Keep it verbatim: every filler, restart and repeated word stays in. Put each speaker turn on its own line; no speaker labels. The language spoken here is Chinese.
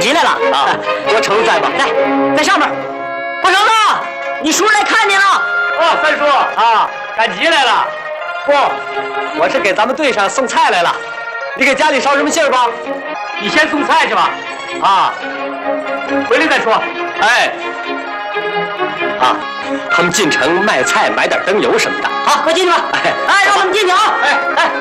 集来了
啊！我瞅瞅在吧？
来，在上面。不成子，你叔来看你了。
哦，三叔啊，赶集来了。不，我是给咱们队上送菜来了。你给家里捎什么信儿吧？你先送菜去吧。啊，回来再说。哎，啊，他们进城卖菜，买点灯油什么的。
好，快进去吧。哎，哎，让他们进去啊！
哎哎。